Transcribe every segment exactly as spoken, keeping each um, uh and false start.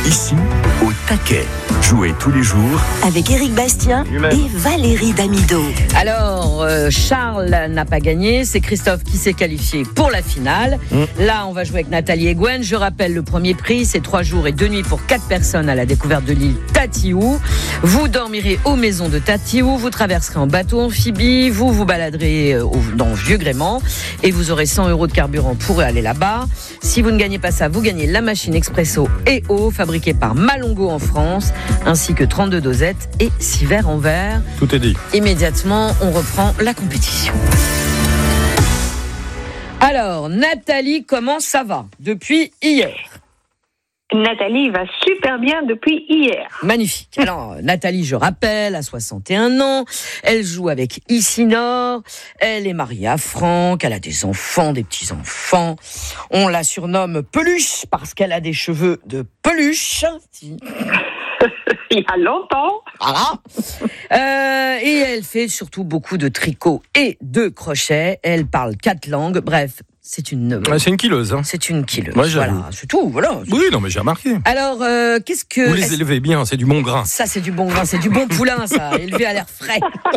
Ici, au taquet. Jouez tous les jours avec Éric Bastien et Valérie Damido. Alors, euh, Charles n'a pas gagné, c'est Christophe qui s'est qualifié pour la finale. Mmh. Là, on va jouer avec Nathalie et Gwen. Je rappelle le premier prix, c'est trois jours et deux nuits pour quatre personnes à la découverte de l'île Tatiou. Vous dormirez aux maisons de Tatiou, vous traverserez en bateau amphibie, vous vous baladerez dans Vieux-Grément et vous aurez cent euros de carburant pour aller là-bas. Si vous ne gagnez pas ça, vous gagnez la machine expresso et eau fabriquée par Malongo en France, ainsi que trente-deux dosettes et six verres en verre. Tout est dit. Immédiatement, on reprend la compétition. Alors, Nathalie, comment ça va depuis hier ? Nathalie va super bien depuis hier. Magnifique. Alors, Nathalie, je rappelle, a soixante et un ans. Elle joue avec Isinor. Elle est mariée à Franck. Elle a des enfants, des petits-enfants. On la surnomme Peluche parce qu'elle a des cheveux de peluche. Il y a longtemps. Voilà. Euh, et elle fait surtout beaucoup de tricot et de crochet. Elle parle quatre langues. Bref. C'est une. Ouais, c'est une killeuse. Hein. C'est une killeuse. Ouais, voilà, c'est tout. Voilà. Oui, non, mais j'ai remarqué. Alors, euh, qu'est-ce que. Vous les élevez bien, c'est du bon grain. Ça, c'est du bon grain, c'est du bon poulain, ça, élevé à l'air frais.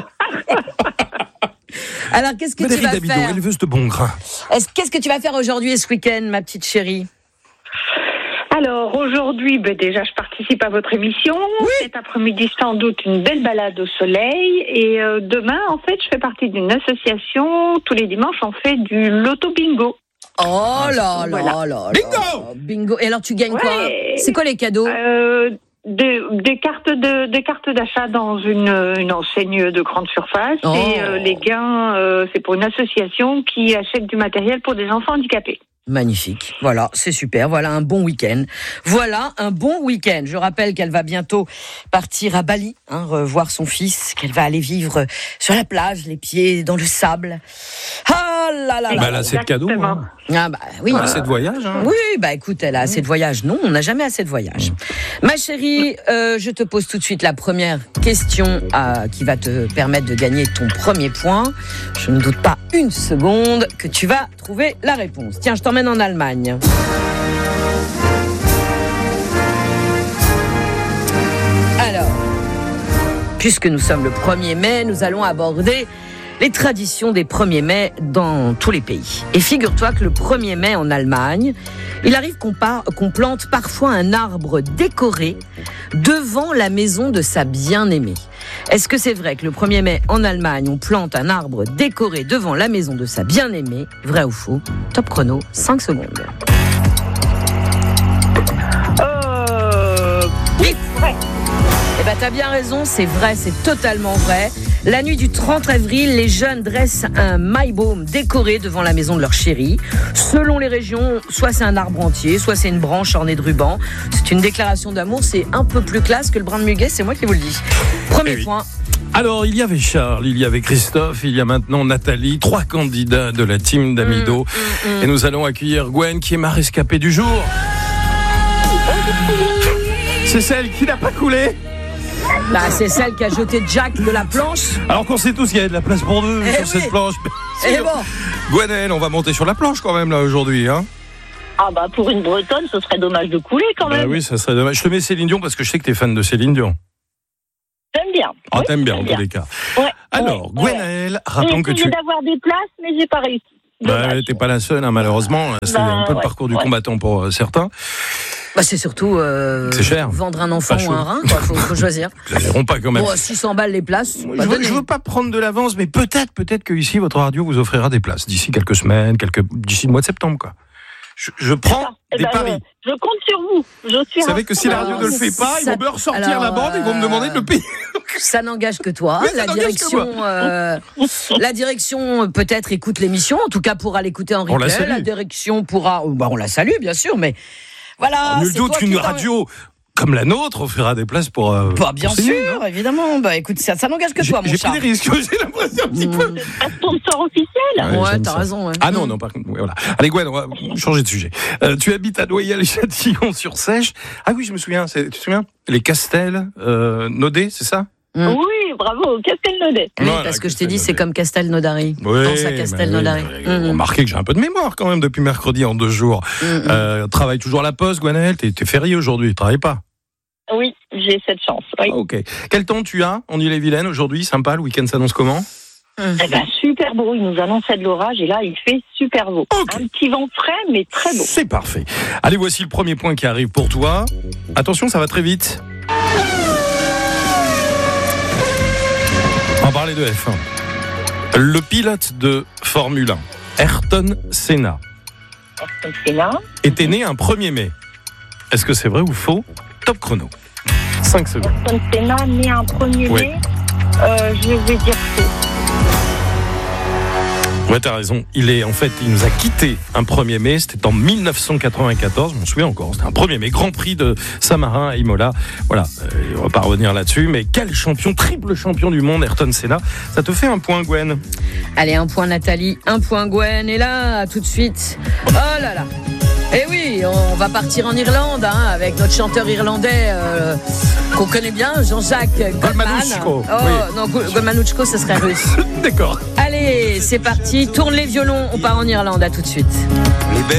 Alors, qu'est-ce que Valérie tu vas Damido, faire éleveuse de bon grain. Est-ce, Qu'est-ce que tu vas faire aujourd'hui et ce week-end, ma petite chérie ? Alors aujourd'hui, ben déjà je participe à votre émission. Oui. Cet après-midi sans doute une belle balade au soleil. Et euh, demain, en fait, je fais partie d'une association. Tous les dimanches, on fait du loto bingo. Oh là voilà. là là. Bingo. Bingo. Et alors tu gagnes ouais. quoi ? C'est quoi les cadeaux ? euh, des, des cartes de des cartes d'achat dans une une enseigne de grande surface. Oh. Et euh, les gains, euh, c'est pour une association qui achète du matériel pour des enfants handicapés. Magnifique. Voilà, c'est super. Voilà un bon week-end. Voilà un bon week-end. Je rappelle qu'elle va bientôt partir à Bali, hein, revoir son fils, qu'elle va aller vivre sur la plage, les pieds dans le sable. Ah là là là. Bah là, c'est le cadeau. Hein. Ah bah oui. On a assez de voyages. Hein. Oui, bah écoute, elle a assez de voyages. Non, on n'a jamais assez de voyages. Mmh. Ma chérie, euh, je te pose tout de suite la première question euh, qui va te permettre de gagner ton premier point. Je ne doute pas une seconde que tu vas trouver la réponse. Tiens, je t'emmène en Allemagne. Alors, puisque nous sommes le premier mai, nous allons aborder les traditions des premiers mai dans tous les pays. Et figure-toi que le premier mai en Allemagne, il arrive qu'on, par, qu'on plante parfois un arbre décoré devant la maison de sa bien-aimée. Est-ce que c'est vrai que le premier mai en Allemagne, on plante un arbre décoré devant la maison de sa bien-aimée ? Vrai ou faux ? Top chrono, cinq secondes. Euh... Oui, vrai. Eh ben, t'as bien raison, c'est vrai, c'est totalement vrai. La nuit du trente avril, les jeunes dressent un Maibaum décoré devant la maison de leur chérie. Selon les régions, soit c'est un arbre entier, soit c'est une branche ornée de rubans. C'est une déclaration d'amour, c'est un peu plus classe que le brin de muguet, c'est moi qui vous le dis. Premier eh oui. point. Alors, il y avait Charles, il y avait Christophe, il y a maintenant Nathalie, trois candidats de la team Damido. Mmh, mmh, mmh. Et nous allons accueillir Gwen, qui est ma rescapée du jour. C'est celle qui n'a pas coulé. Bah, c'est celle qui a jeté Jack de la planche. Alors qu'on sait tous qu'il y a de la place pour deux eh sur oui. cette planche. Et bon. Gwenelle, on va monter sur la planche quand même là aujourd'hui, hein. Ah bah pour une Bretonne, ce serait dommage de couler quand même. Bah oui, ça serait dommage. Je te mets Céline Dion parce que je sais que t'es fan de Céline Dion. J'aime bien. Ah, oui, t'aimes bien en bien. tous les cas. Ouais, Alors, ouais, Gwenelle, ouais. rappelons que tu... J'ai essayé d'avoir des places, mais j'ai pas réussi. Bah, t'es pas la seule, hein, malheureusement. C'est bah, un peu ouais, le parcours du ouais. combattant pour euh, certains. Bah, c'est surtout euh, c'est cher. Vendre un enfant ou un rein, quoi. Faut, faut choisir. Ils pas quand même. Bon, six cents balles les places. Je veux, je veux pas prendre de l'avance, mais peut-être, peut-être que ici votre radio vous offrira des places d'ici quelques semaines, quelques d'ici le mois de septembre, quoi. Je, je prends ah, des ben, paris. Je, je compte sur vous. Je suis. Vous savez que si la radio ne le fait pas, ça, ils vont me ressortir alors, la bande, ils vont me demander de le payer. Ça n'engage que toi. La direction, euh, la direction peut-être écoute l'émission, en tout cas pourra l'écouter en replay. La, la direction pourra, bah on la salue bien sûr, mais voilà. Nul doute qu'une radio comme la nôtre offrira des places pour. Euh, bah, bien pour sûr, signer, évidemment. Bah écoute, ça, ça n'engage que j'ai, toi, mon j'ai chat. J'ai pris des risques, j'ai l'impression un petit mmh. peu. Un sponsor officiel. Ouais, ouais t'as ça. raison. Ouais. Ah non, non, par contre, ouais, voilà. Allez, Gwen, on va changer de sujet. Euh, tu habites à Noyelles-Châtillon-sur-Seiche. Ah oui, je me souviens. C'est, tu te souviens ? Les Castels, euh, Nodé, c'est ça ? Mmh. Oui, bravo, Castelnaudais. Oui, Voilà, parce que je t'ai dit, Castelnaudais. c'est comme Castelnaudary. Oui, Pense à Castelnaudary. mais oui, mais Mmh. remarquez que j'ai un peu de mémoire quand même depuis mercredi en deux jours. Mmh. Euh, travaille toujours à la poste, Gwenaëlle. T'es, t'es férié aujourd'hui, tu travailles pas. Oui, j'ai cette chance. Oui. Ah, ok. Quel temps tu as en Ille-et-Vilaine aujourd'hui? Sympa, le week-end s'annonce comment? Eh ben, super beau, il nous annonçait de l'orage et là, il fait super beau. Ok. Un petit vent frais, mais très beau. C'est parfait. Allez, voici le premier point qui arrive pour toi. Attention, ça va très vite. On va parler de F un. Le pilote de Formule un, Ayrton Senna, C'est là. était né un premier mai. Est-ce que c'est vrai ou faux? Top chrono. cinq secondes. Ayrton Senna, né un premier Oui. mai. Euh, je vais dire faux. Ouais, t'as raison. Il est, en fait, il nous a quitté un premier mai. C'était en dix-neuf cent quatre-vingt-quatorze. Je m'en souviens encore. C'était un premier mai. Grand Prix de Saint-Marin à Imola. Voilà. Euh, on va pas revenir là-dessus. Mais quel champion, triple champion du monde, Ayrton Senna. Ça te fait un point, Gwen. Allez, un point Nathalie, un point Gwen. Et là, tout de suite, oh là là. Eh oui, on va partir en Irlande hein, avec notre chanteur irlandais euh, qu'on connaît bien, Jean-Jacques Goldman. Golmanuchko, Oh oui. non, Golmanuchko, ça serait russe. D'accord. Allez, c'est parti, tourne les violons, on part en Irlande, à tout de suite.